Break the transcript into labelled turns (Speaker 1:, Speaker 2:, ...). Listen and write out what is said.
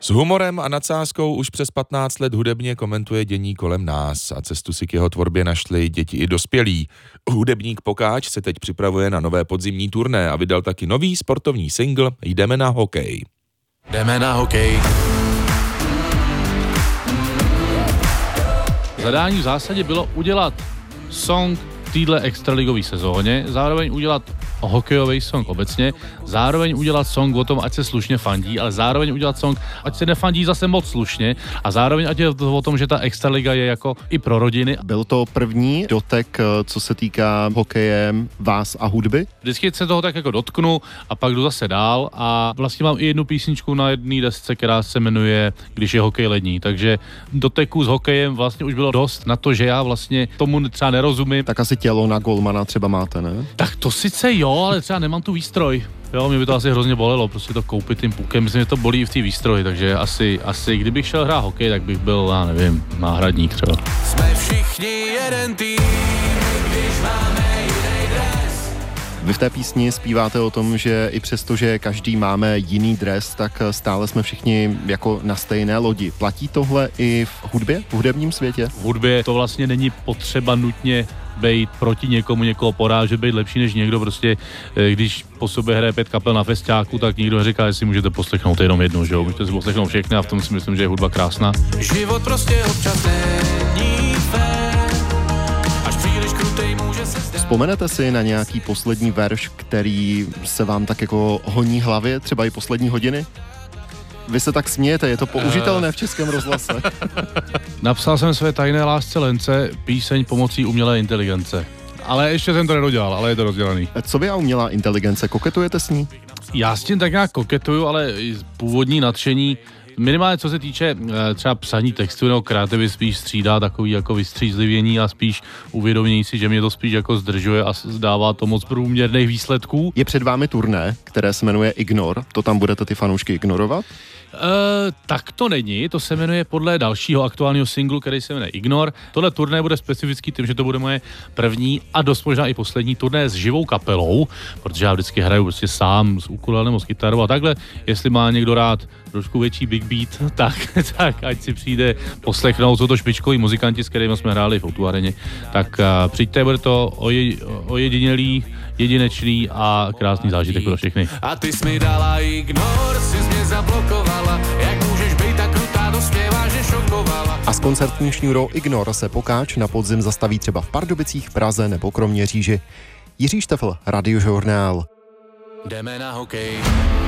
Speaker 1: S humorem a nadsázkou už přes 15 let hudebně komentuje dění kolem nás a cestu si k jeho tvorbě našli děti i dospělí. Hudebník Pokáč se teď připravuje na nové podzimní turné a vydal taky nový sportovní single Jdeme na hokej.
Speaker 2: Jdeme na hokej.
Speaker 3: Zadání v zásadě bylo udělat song v téhle extraligové sezóně, zároveň udělat hokejový song obecně, zároveň udělat song o tom, ať se slušně fandí, ale zároveň udělat song, ať se nefandí zase moc slušně a zároveň ať je to o tom, že ta extraliga je jako i pro rodiny.
Speaker 4: Byl to první dotek, co se týká hokeje, vás a hudby?
Speaker 3: Vždycky se toho tak jako dotknu a pak jdu zase dál a vlastně mám i jednu písničku na jedné desce, která se jmenuje Když je hokej lední, takže doteků s hokejem vlastně už bylo dost na to, že já vlastně tomu třeba nerozumím.
Speaker 4: Tak asi tělo na golmana třeba máte, ne?
Speaker 3: Tak to sice jo, ale třeba nemám tu výstroj. Jo, mě by to asi hrozně bolelo, prostě to koupit tím pukem, myslím, že to bolí i v té výstroji, takže asi kdybych šel hrát hokej, tak bych byl, já nevím, náhradník třeba.
Speaker 2: Jsme všichni jeden tým, když máme jiný dres.
Speaker 4: Vy v té písni zpíváte o tom, že i přesto, že každý máme jiný dres, tak stále jsme všichni jako na stejné lodi. Platí tohle i v hudbě, v hudebním světě?
Speaker 3: V hudbě to vlastně není potřeba nutně bejt proti někomu, někoho porážet, být lepší než někdo, prostě když po sobě hraje 5 kapel na festiáku, tak nikdo neříká, jestli můžete poslechnout jenom jednu, že jo, můžete si poslechnout všechny a v tom si myslím, že je hudba krásná.
Speaker 2: Život prostě občas není fér, až příliš krutej může se zdát.
Speaker 4: Vzpomenete si na nějaký poslední verš, který se vám tak jako honí hlavě, třeba i poslední hodiny? Vy se tak smějete, je to použitelné v Českém rozhlase.
Speaker 3: Napsal jsem své tajné lásce Lence píseň pomocí umělé inteligence. Ale ještě jsem to nedodělal, ale je to rozdělaný.
Speaker 4: Co vy a umělá inteligence, koketujete s ní?
Speaker 3: Já s tím tak nějak koketuju, ale původní nadšení, minimálně co se týče třeba psaní textu nebo kreativy, spíš střídá takový jako vystřízlivění a spíš uvědomění si, že mě to spíš jako zdržuje a dává to moc průměrných výsledků.
Speaker 4: Je před vámi turné, které se jmenuje Ignor, to tam budete ty fanoušky ignorovat?
Speaker 3: Tak to není, to se jmenuje podle dalšího aktuálního singlu, který se jmenuje Ignor. Tohle turné bude specifický tím, že to bude moje první a dost možná i poslední turné s živou kapelou, protože já vždycky hraju prostě sám s ukulelem nebo s kytarou a takhle. Jestli má někdo rád trošku větší big beat, tak ať si přijde poslechnout, jsou to špičkoví muzikanti, s kterými jsme hráli v O2 areně, tak přijďte, bude to ojedinělý, jedinečný a krásný zážitek pro všechny.
Speaker 2: A ty jsi mi dala ignor, jsi mě zablokovala, jak můžeš být tak krutá, dospěvá, že šokovala.
Speaker 4: A s koncertní šňůrou Ignor se Pokáč na podzim zastaví třeba v Pardubicích, Praze nebo Kroměříži. Jiří Štefl, Radiožurnál.
Speaker 2: Jdeme na hokej.